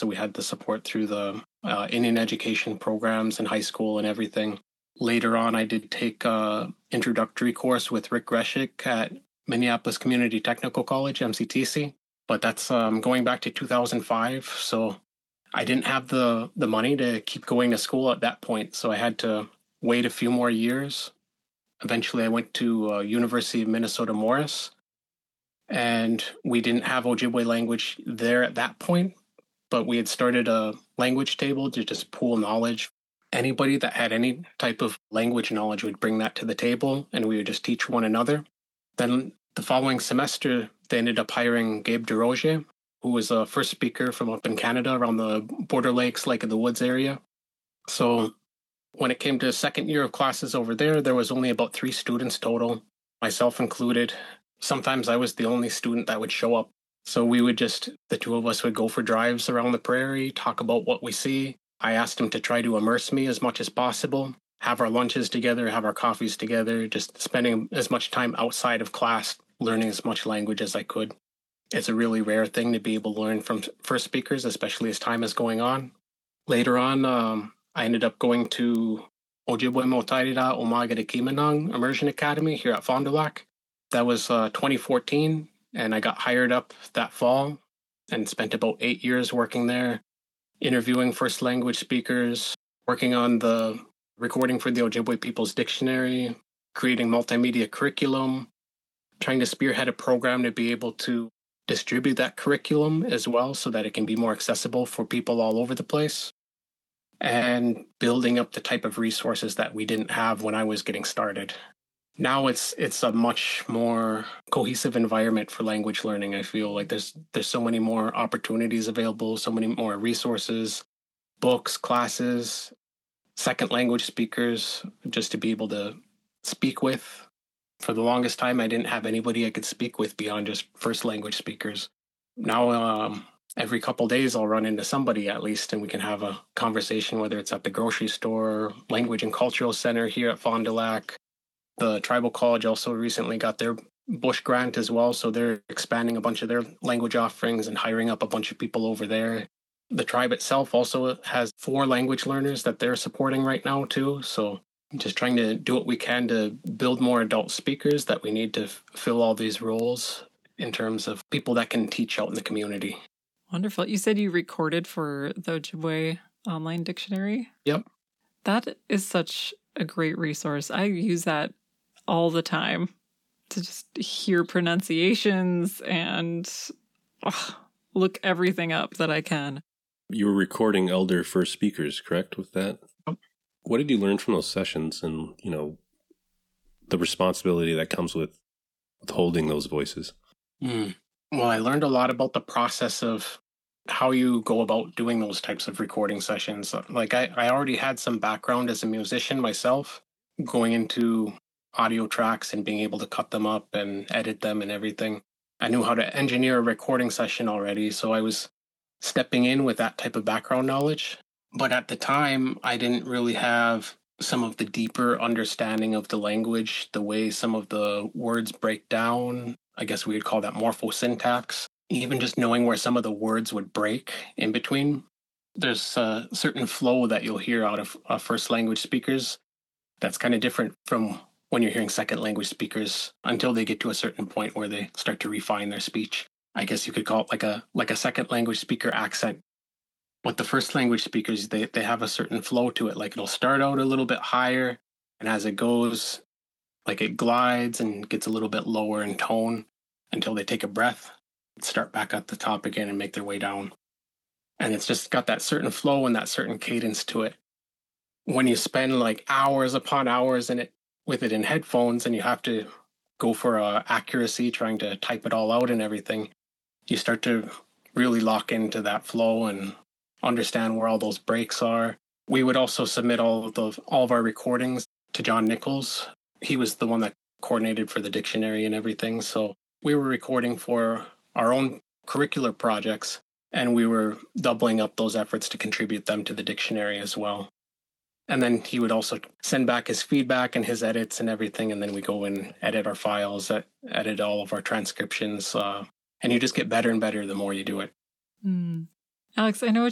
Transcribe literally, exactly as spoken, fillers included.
so we had the support through the uh, Indian education programs in high school and everything. Later on, I did take an introductory course with Rick Greshik at Minneapolis Community Technical College, M C T C, but that's um, going back to two thousand five, so I didn't have the, the money to keep going to school at that point, so I had to wait a few more years. Eventually, I went to uh, University of Minnesota Morris, and we didn't have Ojibwe language there at that point, but we had started a language table to just pool knowledge. Anybody that had any type of language knowledge would bring that to the table, and we would just teach one another. Then the following semester, they ended up hiring Gabe DeRozier, who was a first speaker from up in Canada around the Border Lakes, Lake of the Woods area. So when it came to second year of classes over there, there was only about three students total, myself included. Sometimes I was the only student that would show up. So we would just, the two of us would go for drives around the prairie, talk about what we see. I asked him to try to immerse me as much as possible, have our lunches together, have our coffees together, just spending as much time outside of class, learning as much language as I could. It's a really rare thing to be able to learn from first speakers, especially as time is going on. Later on, um, I ended up going to Ojibwe Mo Tairira Umaga de Kimanang Immersion Academy here at Fond du Lac. That was uh, twenty fourteen, and I got hired up that fall and spent about eight years working there, interviewing first language speakers, working on the recording for the Ojibwe People's Dictionary, creating multimedia curriculum, trying to spearhead a program to be able to distribute that curriculum as well so that it can be more accessible for people all over the place, and building up the type of resources that we didn't have when I was getting started. Now it's it's a much more cohesive environment for language learning. I feel like there's there's so many more opportunities available, so many more resources, books, classes, second language speakers, just to be able to speak with. For the longest time, I didn't have anybody I could speak with beyond just first language speakers. Now, um, every couple days, I'll run into somebody at least, and we can have a conversation, whether it's at the grocery store, Language and Cultural Center here at Fond du Lac. The Tribal College also recently got their Bush grant as well, so they're expanding a bunch of their language offerings and hiring up a bunch of people over there. The tribe itself also has four language learners that they're supporting right now too, so just trying to do what we can to build more adult speakers that we need to f- fill all these roles in terms of people that can teach out in the community. Wonderful. You said you recorded for the Ojibwe Online Dictionary? Yep. That is such a great resource. I use that all the time to just hear pronunciations and ugh, look everything up that I can. You were recording elder first speakers, correct, with that? Yep. What did you learn from those sessions and, you know, the responsibility that comes with, with holding those voices? Mm. Well, I learned a lot about the process of how you go about doing those types of recording sessions. Like I, I already had some background as a musician myself, going into audio tracks and being able to cut them up and edit them and everything. I knew how to engineer a recording session already, so I was stepping in with that type of background knowledge. But at the time, I didn't really have some of the deeper understanding of the language, the way some of the words break down. I guess we would call that morphosyntax. Even just knowing where some of the words would break in between. There's a certain flow that you'll hear out of uh, first language speakers that's kind of different from when you're hearing second language speakers until they get to a certain point where they start to refine their speech. I guess you could call it like a like a second language speaker accent. But the first language speakers, they, they have a certain flow to it. Like it'll start out a little bit higher, and as it goes, like it glides and gets a little bit lower in tone until they take a breath, start back at the top again and make their way down. And it's just got that certain flow and that certain cadence to it. When you spend like hours upon hours in it with it in headphones and you have to go for uh, accuracy, trying to type it all out and everything, you start to really lock into that flow and understand where all those breaks are. We would also submit all of the, all of our recordings to John Nichols. He was the one that coordinated for the dictionary and everything. So we were recording for our own curricular projects, and we were doubling up those efforts to contribute them to the dictionary as well. And then he would also send back his feedback and his edits and everything, and then we go and edit our files, edit all of our transcriptions, uh, and you just get better and better the more you do it. Mm. Alex, I know